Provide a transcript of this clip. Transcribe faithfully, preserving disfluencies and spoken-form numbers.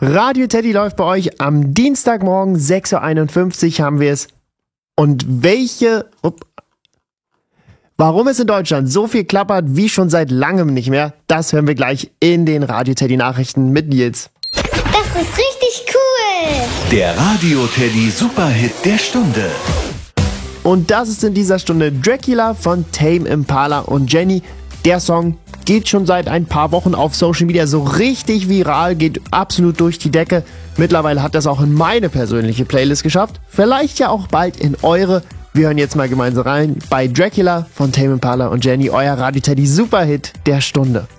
Radio Teddy läuft bei euch am Dienstagmorgen, sechs Uhr einundfünfzig haben wir es. Und welche... Upp, warum es in Deutschland so viel klappert wie schon seit langem nicht mehr, das hören wir gleich in den Radio Teddy Nachrichten mit Nils. Das ist richtig cool! Der Radio Teddy Superhit der Stunde. Und das ist in dieser Stunde Dracula von Tame Impala und Jenny. Der Song geht schon seit ein paar Wochen auf Social Media so richtig viral, geht absolut durch die Decke. Mittlerweile hat das auch in meine persönliche Playlist geschafft. Vielleicht ja auch bald in eure. Wir hören jetzt mal gemeinsam rein bei Dracula von Tame Impala und Jenny, euer Radio Teddy Superhit der Stunde.